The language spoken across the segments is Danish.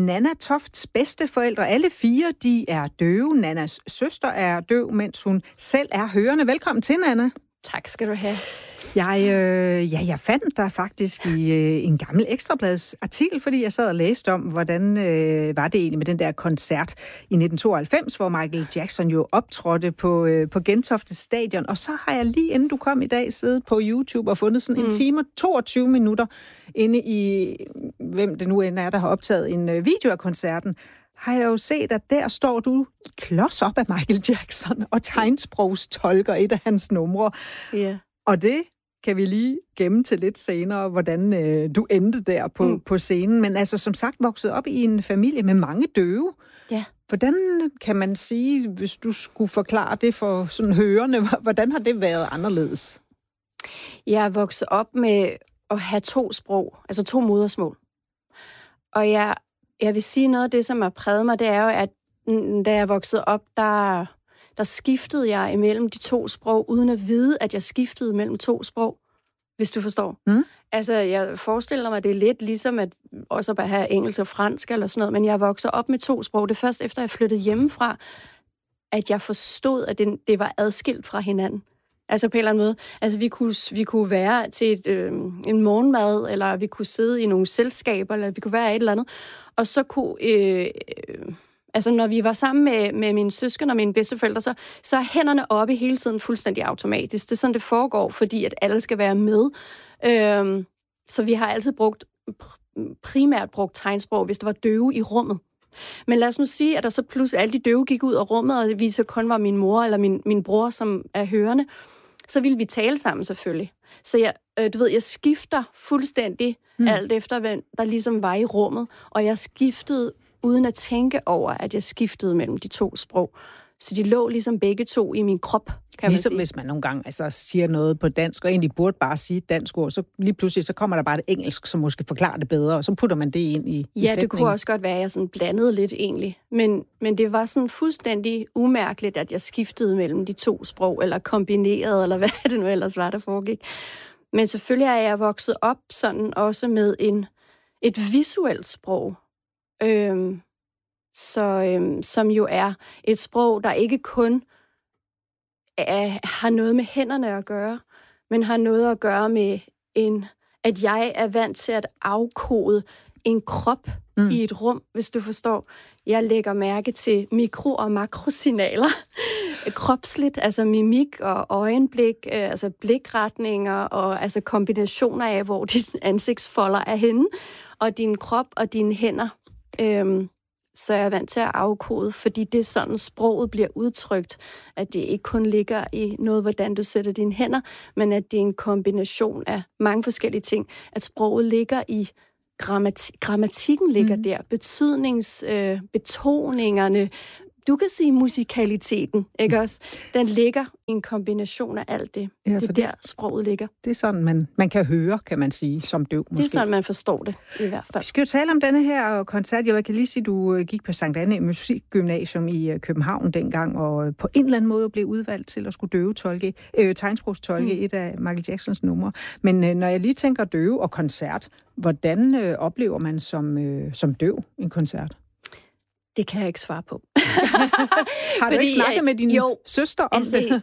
Nanna Tofts bedsteforældre. Alle 4, de er døve. Nannas søster er døv, mens hun selv er hørende. Velkommen til, Nanna. Tak skal du have. Jeg fandt dig faktisk i en gammel Ekstrablads artikel, fordi jeg sad og læste om, hvordan var det egentlig med den der koncert i 1992, hvor Michael Jackson jo optrådte på Gentofte Stadion. Og så har jeg lige inden du kom i dag siddet på YouTube og fundet sådan en time og 22 minutter inde i, hvem det nu end er, der har optaget en video af koncerten. Har jeg jo set, at der står du klods op af Michael Jackson og tegnsprogstolker et af hans numre. Yeah. Og det kan vi lige gemme til lidt senere, hvordan du endte der på scenen. Men altså, som sagt, vokset op i en familie med mange døve. Ja. Hvordan kan man sige, hvis du skulle forklare det for sådan hørende, hvordan har det været anderledes? Jeg er vokset op med at have 2 sprog, altså 2 modersmål. Og jeg vil sige noget af det, som har præget mig, det er jo, at da jeg voksede op, der skiftede jeg imellem de 2 sprog, uden at vide, at jeg skiftede mellem 2 sprog, hvis du forstår. Altså, jeg forestiller mig, det er lidt ligesom at også at have engelsk og fransk eller sådan noget, men jeg voksede op med 2 sprog. Det er først efter, jeg flyttede hjemmefra, at jeg forstod, at det var adskilt fra hinanden. Altså på en eller anden måde. Altså vi kunne være til en morgenmad, eller vi kunne sidde i nogle selskaber, eller vi kunne være et eller andet. Og så kunne... altså når vi var sammen med mine søskende og mine bedsteforældre, så er hænderne oppe hele tiden fuldstændig automatisk. Det er sådan, det foregår, fordi at alle skal være med. Så vi har altid primært brugt tegnsprog, hvis der var døve i rummet. Men lad os nu sige, at der så pludselig alle de døve gik ud af rummet, og vi så kun var min mor eller min bror, som er hørende, så ville vi tale sammen selvfølgelig. Så jeg skifter fuldstændig alt efter, hvem der ligesom var i rummet, og jeg skiftede uden at tænke over, at jeg skiftede mellem de 2 sprog. Så de lå ligesom begge 2 i min krop, kan ligesom man sige. Hvis man nogle gange siger noget på dansk, og egentlig burde bare sige et dansk ord, så lige pludselig så kommer der bare et engelsk, som måske forklarer det bedre, og så putter man det ind i sætningen. Det kunne også godt være, at jeg sådan blandede lidt egentlig. Men det var sådan fuldstændig umærkeligt, at jeg skiftede mellem de 2 sprog, eller kombineret, eller hvad det nu ellers var, der foregik. Men selvfølgelig er jeg vokset op sådan også med et visuelt sprog, som jo er et sprog, der ikke kun har noget med hænderne at gøre, men har noget at gøre med at jeg er vant til at afkode en krop i et rum, hvis du forstår. Jeg lægger mærke til mikro- og makrosignaler. Kropsligt, altså mimik og øjenblik, altså blikretninger og altså kombinationer af, hvor dit ansigtsfolder er henne, og din krop og dine hænder. Så jeg er vant til at afkode, fordi det er sådan, sproget bliver udtrykt, at det ikke kun ligger i noget, hvordan du sætter dine hænder, men at det er en kombination af mange forskellige ting. At sproget ligger i grammatikken ligger der, betoningerne. Du kan sige musikaliteten, ikke også? Den ligger i en kombination af alt det. Ja, det er der, sproget ligger. Det er sådan, man kan høre, kan man sige, som døv måske. Det er sådan, man forstår det, i hvert fald. Vi skal jo tale om denne her koncert. Jeg kan lige sige, du gik på Sankt Anne Musikgymnasium i København dengang, og på en eller anden måde blev udvalgt til at skulle tegnsprogstolke et af Michael Jacksons numre. Men når jeg lige tænker døve og koncert, hvordan oplever man som døv en koncert? Det kan jeg ikke svare på. Har du ikke snakket med din søster om det?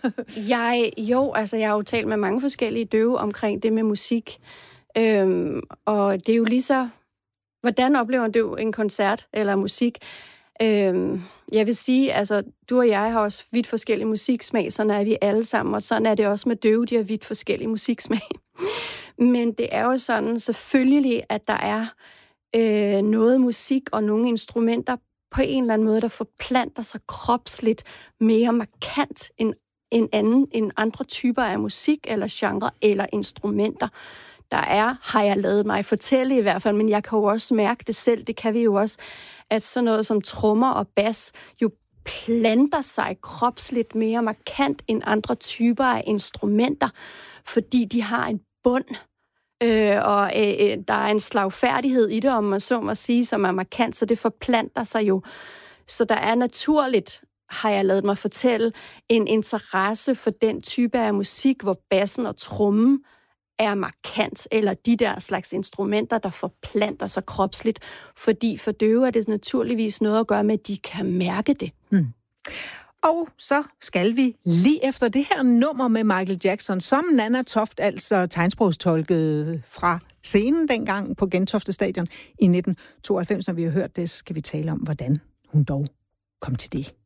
Jeg har jo talt med mange forskellige døve omkring det med musik. Og det er jo lige så... Hvordan oplever en døv en koncert eller musik? Jeg vil sige, altså, du og jeg har også vidt forskellige musiksmag, sådan er vi alle sammen, og sådan er det også med døve, de har vidt forskellige musiksmag. Men det er jo sådan selvfølgelig, at der er noget musik og nogle instrumenter på en eller anden måde, der forplanter sig kropsligt mere markant end andre typer af musik eller genre eller instrumenter. Har jeg ladet mig fortælle i hvert fald, men jeg kan jo også mærke det selv, det kan vi jo også, at sådan noget som trommer og bas jo planter sig kropsligt mere markant end andre typer af instrumenter, fordi de har en bund, og der er en slagfærdighed i det, om man så må sige, som er markant, så det forplanter sig jo. Så der er naturligt, har jeg ladet mig fortælle, en interesse for den type af musik, hvor bassen og trommen er markant, eller de der slags instrumenter, der forplanter sig kropsligt, fordi for døve er det naturligvis noget at gøre med, at de kan mærke det. Og så skal vi lige efter det her nummer med Michael Jackson, som Nanna Toft altså tegnsprogstolkede fra scenen dengang på Gentofte Stadion i 1992. Når vi har hørt det, skal vi tale om, hvordan hun dog kom til det.